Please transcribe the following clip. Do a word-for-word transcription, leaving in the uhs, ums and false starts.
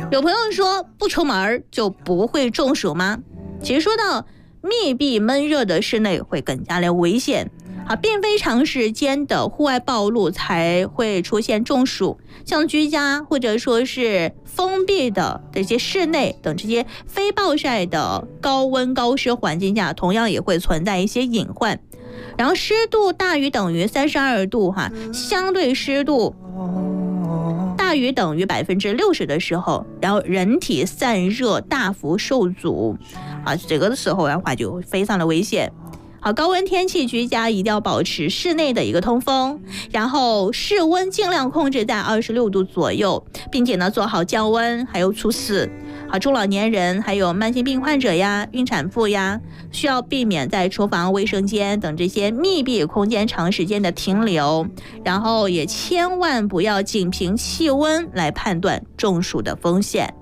有朋友说不出门就不会中暑吗？其实说到密闭闷热的室内会更加的危险啊，并非长时间的户外暴露才会出现中暑，像居家或者说是封闭的这些室内等这些非暴晒的高温高湿环境下，同样也会存在一些隐患。然后湿度大于等于三十二度哈，相对湿度大于等于百分之六十的时候，然后人体散热大幅受阻啊，这个的时候的话就非常的危险。好，高温天气居家一定要保持室内的一个通风，然后室温尽量控制在二十六度左右，并且呢做好降温还有除湿。好，中老年人还有慢性病患者呀、孕产妇呀，需要避免在厨房、卫生间等这些密闭空间长时间的停留，然后也千万不要仅凭气温来判断中暑的风险。